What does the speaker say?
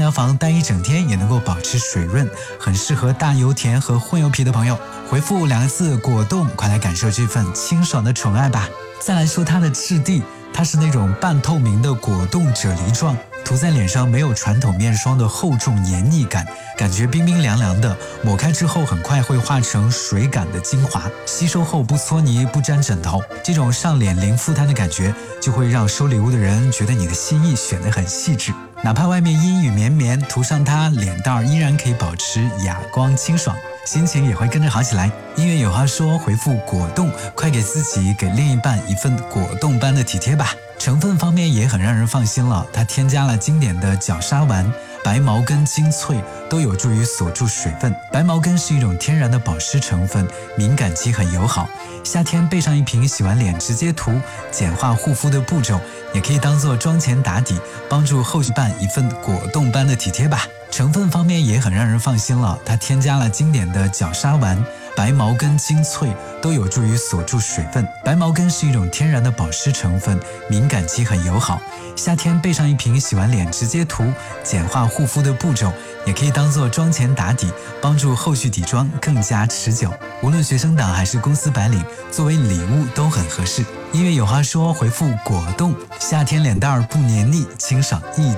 疗房待一整天也能够保持水润，很适合大油田和混油皮的朋友。回复2个字果冻，快来感受这份清爽的宠爱吧。再来说它的质地，它是那种半透明的果冻啫喱状，涂在脸上没有传统面霜的厚重黏腻感，感觉冰冰凉凉的，抹开之后很快会化成水感的精华，吸收后不搓泥不沾枕头，这种上脸零负担的感觉就会让收礼物的人觉得你的心意选得很细致。哪怕外面阴雨绵绵，涂上它，脸蛋依然可以保持哑光清爽，心情也会跟着好起来。音乐有话说，回复果冻，快给自己给另一半一份果冻般的体贴吧。成分方面也很让人放心了，它添加了经典的角鲨烷、白茅根精粹，都有助于锁住水分。白茅根是一种天然的保湿成分，敏感肌很友好，夏天备上一瓶，洗完脸直接涂，简化护肤的步骤，也可以当做妆前打底，帮助后续伴一份果冻般的体贴吧。成分方面也很让人放心了，它添加了经典的角鲨烷、白茅根精粹，都有助于锁住水分。白茅根是一种天然的保湿成分，敏感肌很友好，夏天备上一瓶，洗完脸直接涂，简化护肤的步骤，也可以当做妆前打底，帮助后续底妆更加持久。无论学生党还是公司白领，作为礼物都很合适。音乐有话说，回复果冻，夏天脸蛋不黏腻，清爽一